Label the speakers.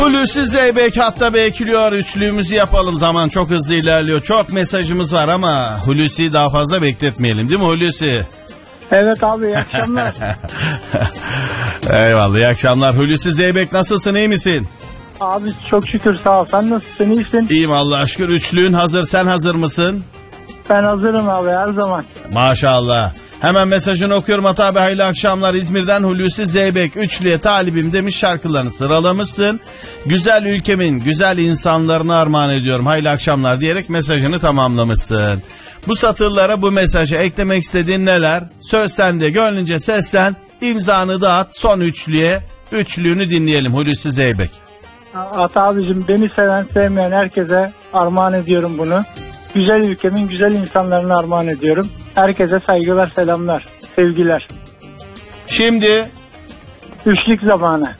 Speaker 1: Hulusi Zeybek hatta bekliyor. Üçlüğümüzü yapalım. Zaman çok hızlı ilerliyor. Çok mesajımız var ama Hulusi'yi daha fazla bekletmeyelim, değil mi Hulusi?
Speaker 2: Evet abi, iyi akşamlar.
Speaker 1: Eyvallah, iyi akşamlar. Hulusi Zeybek, nasılsın, iyi misin?
Speaker 2: Abi çok şükür, sağ ol. Sen nasılsın, iyisin?
Speaker 1: İyiyim Allah'a şükür. Üçlüğün hazır. Sen hazır mısın?
Speaker 2: Ben hazırım abi, her zaman.
Speaker 1: Maşallah. Hemen mesajını okuyorum. Ata abi, hayırlı akşamlar. İzmir'den Hulusi Zeybek. Üçlüye talibim demiş, şarkılarını sıralamışsın. Güzel ülkemin güzel insanlarına armağan ediyorum. Hayırlı akşamlar diyerek mesajını tamamlamışsın. Bu satırlara, bu mesaja eklemek istediğin neler? Söz sende, gönlünce seslen. İmzanı dağıt, son üçlüye. Üçlüğünü dinleyelim Hulusi Zeybek.
Speaker 2: Ata abicim, beni seven sevmeyen herkese armağan ediyorum bunu. Güzel ülkemin güzel insanlarına armağan ediyorum. Herkese saygılar, selamlar, sevgiler.
Speaker 1: Şimdi
Speaker 2: üçlük zamanı.